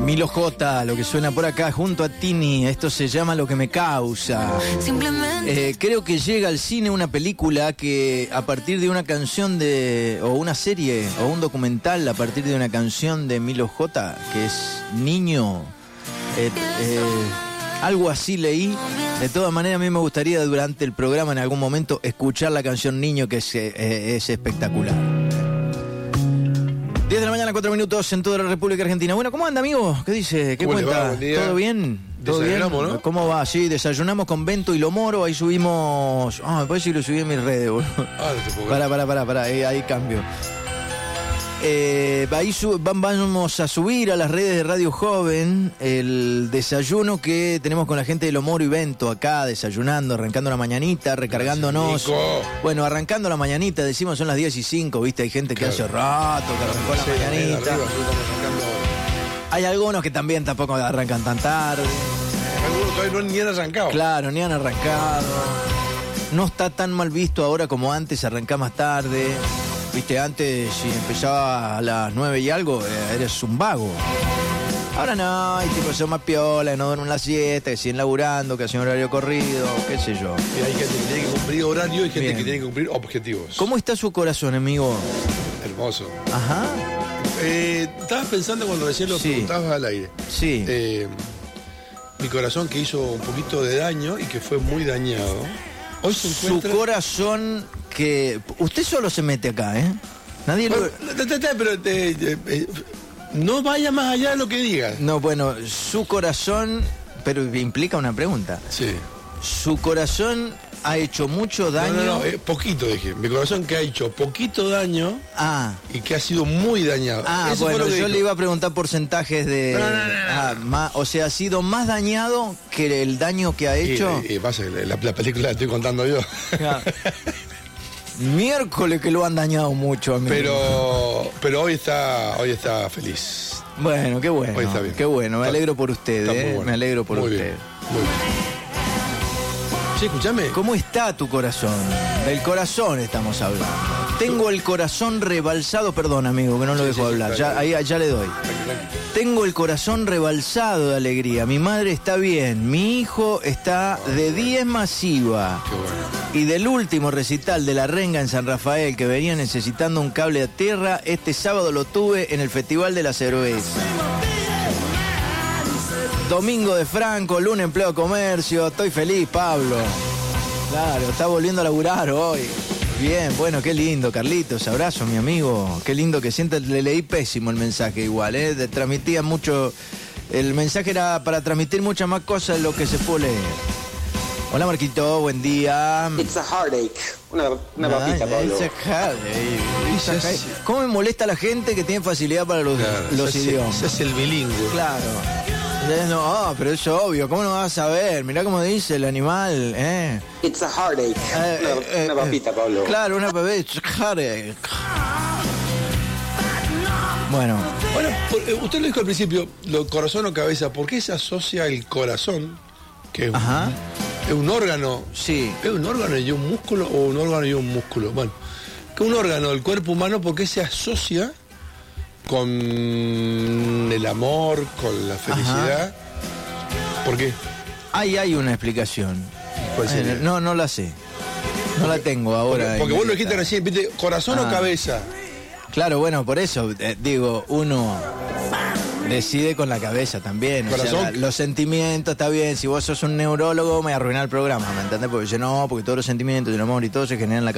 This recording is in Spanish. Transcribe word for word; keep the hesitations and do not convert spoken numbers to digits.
Milo J, lo que suena por acá junto a Tini. Esto se llama Lo que me causa. Eh, creo que llega al cine una película que a partir de una canción de, o una serie, o un documental a partir de una canción de Milo J, que es Niño. Eh, eh, algo así leí. De todas maneras, a mí me gustaría durante el programa en algún momento escuchar la canción Niño, que es, eh, es espectacular. diez de la mañana, cuatro minutos en toda la República Argentina. Bueno, ¿cómo anda, amigo? ¿Qué dice? ¿Qué cuenta? ¿Todo bien? ¿Todo bien? ¿No? ¿Cómo va? Sí, desayunamos con Bento y Lomoro. Ahí subimos... Ah, me parece que lo subí en mis redes, boludo. Ah, no te puedo. Pará, pará, pará, pará. Ahí, ahí cambio. Eh, ahí sub, vamos a subir a las redes de Radio Joven el desayuno que tenemos con la gente de Lomoro y Bento acá, desayunando, arrancando la mañanita, recargándonos. Nico. Bueno, arrancando la mañanita, decimos son las diez y cinco, ¿viste? Hay gente que claro. hace rato que arrancó la sí, mañanita. Arriba, hay algunos que también tampoco arrancan tan tarde. Algunos todavía no ni han arrancado. Claro, ni han arrancado. No está tan mal visto ahora como antes, arrancar más tarde. Viste, antes si empezaba a las nueve y algo, eh, eres un vago. Ahora no, hay tipos que son más piola, que no duermen la siesta, que siguen laburando, que hacen horario corrido, qué sé yo. Y hay gente que tiene que cumplir horario y gente Bien. que tiene que cumplir objetivos. ¿Cómo está su corazón, amigo? Hermoso. Ajá. Eh, estabas pensando cuando recién lo sí. preguntabas al aire. Sí. Eh, mi corazón que hizo un poquito de daño y que fue muy dañado. Hoy se encuentra... Su corazón que... Usted solo se mete acá, ¿eh? Nadie bueno, lo... Pero te, te, te, no vaya más allá de lo que digas. No, bueno, su corazón... Pero implica una pregunta. Sí. Su corazón ha hecho mucho daño... No, no, no, eh, poquito dije. Mi corazón que ha hecho poquito daño... Ah. Y que ha sido muy dañado. Ah, Eso bueno, yo dijo. le iba a preguntar porcentajes de... No, no, no, no. Ah, más, o sea, ha sido más dañado que el daño que ha hecho... Y, y, y pasa, la, la película la estoy contando yo. Ja. Miércoles que lo han dañado mucho, amigo. Pero, pero hoy está, hoy está feliz. Bueno, qué bueno. Hoy está bien. Qué bueno, me está, alegro por usted, eh. Bueno. Me alegro por muy usted. Bien, muy bien. Sí, escúchame. ¿Cómo está tu corazón? Del corazón estamos hablando. Tengo el corazón rebalsado, perdón, amigo, que no lo sí, dejo sí, hablar. Ya, ahí ya le doy. Tengo el corazón rebalsado de alegría. Mi madre está bien, mi hijo está oh, de diez masiva. Qué bueno. Y del último recital de La Renga en San Rafael, que venía necesitando un cable a tierra, este sábado lo tuve en el Festival de la Cerveza. Domingo de Franco, lunes empleo comercio, estoy feliz, Pablo. Claro, está volviendo a laburar hoy. Bien, bueno, qué lindo, Carlitos, abrazo, mi amigo. Qué lindo que sienta, le leí pésimo el mensaje igual, ¿eh? De, transmitía mucho, el mensaje era para transmitir muchas más cosas de lo que se puede leer. Hola, Marquito, buen día. It's a heartache. Una, una papita, Pablo. It's a heartache. It's a heartache. ¿Cómo me molesta la gente que tiene facilidad para los, claro, los ese idiomas? Ese es el bilingüe. Claro. No, oh, pero es obvio, ¿cómo no vas a saber? Mirá cómo dice el animal, ¿eh? It's a heartache. Eh, una, eh, una papita, Pablo. Claro, una papita. It's a heartache. Bueno. Bueno, usted lo dijo al principio, lo corazón o cabeza, ¿por qué se asocia el corazón, que es, Ajá. Un, es un órgano? Sí. ¿Es un órgano y un músculo o un órgano y un músculo? Bueno, que un órgano del cuerpo humano, ¿por qué se asocia con el amor, con la felicidad? Ajá. ¿Por qué? Ahí hay una explicación. ¿Cuál sería? No, no la sé. No porque, la tengo ahora. Porque, porque vos lo dijiste recién, ¿viste? ¿Corazón ah. o cabeza? Claro, bueno, por eso, eh, digo, uno decide con la cabeza también. O sea, los sentimientos, está bien. Si vos sos un neurólogo, me arruina el programa, ¿me entendés? Porque yo no, porque todos los sentimientos, el amor y todo se generan en la cabeza.